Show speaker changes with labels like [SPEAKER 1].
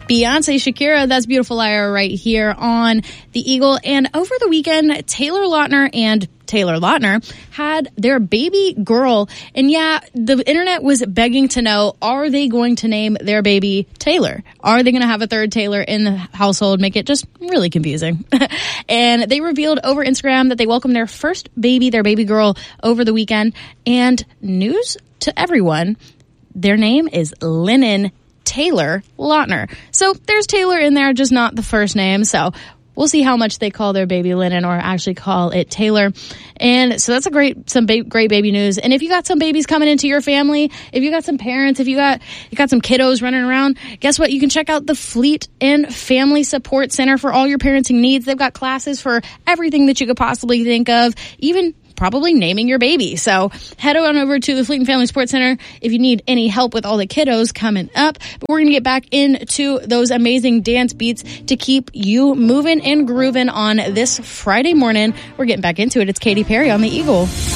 [SPEAKER 1] Beyonce, Shakira, that's Beautiful Liar right here on The Eagle. And over the weekend, Taylor Lautner and Taylor Lautner had their baby girl. And yeah, the internet was begging to know, are they going to name their baby Taylor? Are they going to have a third Taylor in the household? Make it just really confusing. And they revealed over Instagram that they welcomed their first baby, their baby girl, over the weekend. And news to everyone, their name is Lennon Taylor Lautner. So there's Taylor in there, just not the first name. So we'll see how much they call their baby Lennon or actually call it Taylor. And so that's great baby news. And if you got some babies coming into your family, if you got some parents, if you got some kiddos running around, guess what? You can check out the Fleet and Family Support Center for all your parenting needs. They've got classes for everything that you could possibly think of, even probably naming your baby. So head on over to the Fleet and Family Sports Center if you need any help with all the kiddos coming up. But we're going to get back into those amazing dance beats to keep you moving and grooving on this Friday morning. We're getting back into it. It's Katy Perry on The Eagle.